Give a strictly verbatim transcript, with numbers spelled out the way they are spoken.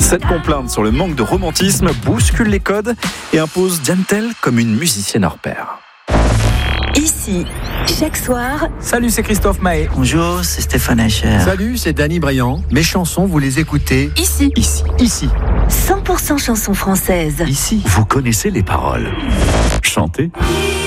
Cette complainte sur le manque de romantisme bouscule les codes et impose Diane Tell comme une musicienne hors pair. Ici, chaque soir. Salut, c'est Christophe Mahé. Bonjour, c'est Stéphane Eicher. Salut, c'est Danny Briand. Mes chansons, vous les écoutez Ici. Ici. Ici. cent pour cent chansons françaises. Ici. Vous connaissez les paroles. Chantez.